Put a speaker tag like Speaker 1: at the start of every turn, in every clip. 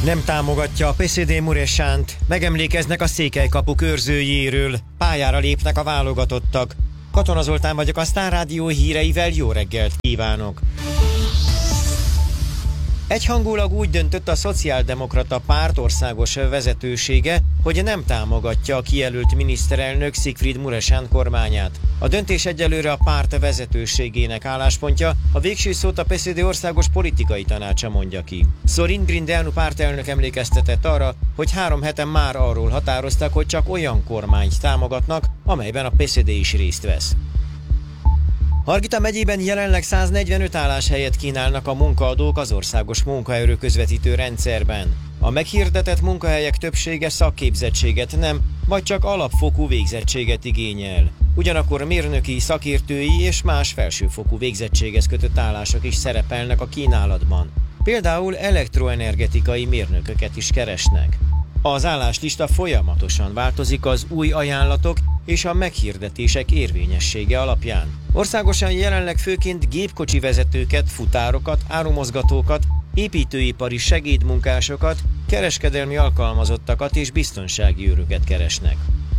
Speaker 1: Nem támogatja a PSD Muresánt, megemlékeznek a Székelykapu őrzőjéről, pályára lépnek a válogatottak. Katona Zoltán vagyok, a Sztár Rádió híreivel jó reggelt kívánok! Egyhangulag úgy döntött a Szociáldemokrata Párt országos vezetősége, hogy nem támogatja a kijelölt miniszterelnök Siegfried Muresan kormányát. A döntés egyelőre a párt vezetőségének álláspontja, a végső szót a PSD országos politikai tanácsa mondja ki. Sorin Grindeanu pártelnök emlékeztetett arra, hogy 3 hete már arról határoztak, hogy csak olyan kormányt támogatnak, amelyben a PSD is részt vesz. Hargita megyében jelenleg 145 álláshelyet kínálnak a munkaadók az országos munkaerő közvetítő rendszerben. A meghirdetett munkahelyek többsége szakképzettséget nem, vagy csak alapfokú végzettséget igényel. Ugyanakkor mérnöki, szakértői és más felsőfokú végzettséghez kötött állások is szerepelnek a kínálatban. Például elektroenergetikai mérnököket is keresnek. Az álláslista folyamatosan változik az új ajánlatok és a meghirdetések érvényessége alapján. Országosan jelenleg főként gépkocsi vezetőket, futárokat, árumozgatókat, építőipari segédmunkásokat, kereskedelmi alkalmazottakat és biztonsági őröket keresnek.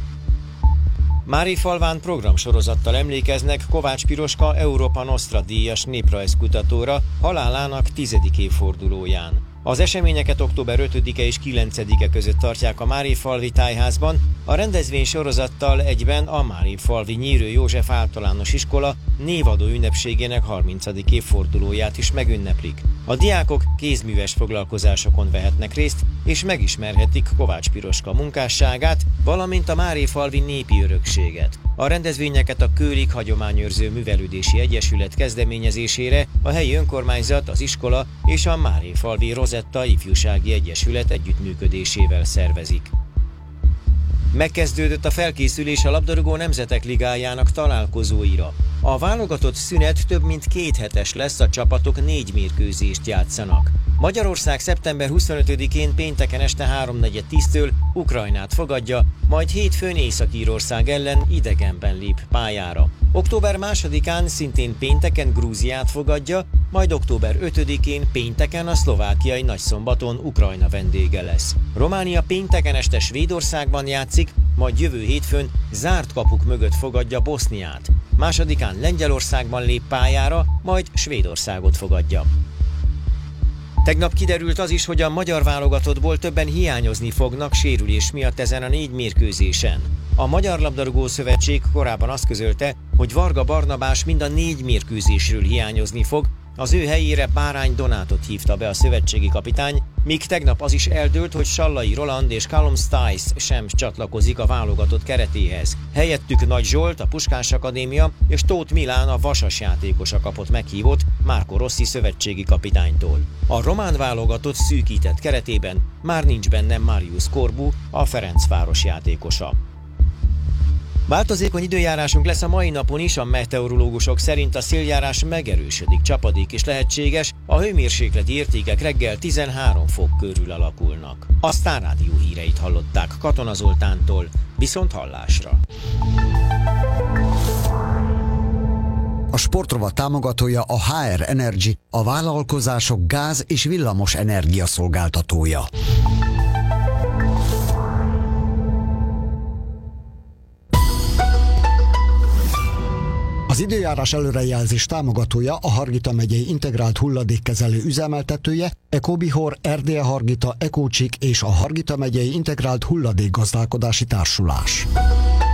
Speaker 1: Márifalván programsorozattal emlékeznek Kovács Piroska Európa Nostra díjas néprajzkutatóra halálának 10. évfordulóján. Az eseményeket október 5-e és 9-e között tartják a Márifalvi Tájházban, a rendezvény sorozattal egyben a Márifalvi Nyírő József általános iskola névadó ünnepségének 30. évfordulóját is megünneplik. A diákok kézműves foglalkozásokon vehetnek részt, és megismerhetik Kovács Piroska munkásságát, valamint a Márifalvi népi örökséget. A rendezvényeket a Kőlik Hagyományőrző Művelődési Egyesület kezdeményezésére a helyi önkormányzat, az iskola és a Márifalvi Rozetta Ifjúsági Egyesület együttműködésével szervezik. Megkezdődött a felkészülés a labdarúgó nemzetek ligájának találkozóira. A válogatott szünet több mint 2 hetes lesz, a csapatok 4 mérkőzést játszanak. Magyarország szeptember 25-én pénteken este 3:10-től Ukrajnát fogadja, majd hétfőn Észak-Írország ellen idegenben lép pályára. Október 2-án szintén pénteken Grúziát fogadja, majd október 5-én pénteken a szlovákiai Nagyszombaton Ukrajna vendége lesz. Románia pénteken este Svédországban játszik, majd jövő hétfőn zárt kapuk mögött fogadja Boszniát. 2-án Lengyelországban lép pályára, majd Svédországot fogadja. Tegnap kiderült az is, hogy a magyar válogatottból többen hiányozni fognak sérülés miatt ezen a 4 mérkőzésen. A Magyar Labdarúgó Szövetség korábban azt közölte, hogy Varga Barnabás mind a 4 mérkőzésről hiányozni fog, az ő helyére Bárány Donátot hívta be a szövetségi kapitány, míg tegnap az is eldőlt, hogy Sallai Roland és Callum Stice sem csatlakozik a válogatott keretéhez. Helyettük Nagy Zsolt, a Puskás Akadémia és Tóth Milán, a Vasas játékosa kapott meghívót Marco Rossi szövetségi kapitánytól. A román válogatott szűkített keretében már nincs benne Marius Corbu, a Ferencváros játékosa. Változékony időjárásunk lesz a mai napon is, a meteorológusok szerint a széljárás megerősödik, csapadék is lehetséges, a hőmérsékleti értékek reggel 13 fok körül alakulnak. A Sztár Rádió híreit hallották Katona Zoltántól, viszont hallásra.
Speaker 2: A sportrovat támogatója a HR Energy, a vállalkozások gáz- és villamos energia szolgáltatója. Az időjárás előrejelzés támogatója a Hargita megyei integrált hulladékkezelő üzemeltetője, Ecobihor, Erdélye Hargita, Ecócsik és a Hargita megyei integrált hulladékgazdálkodási társulás.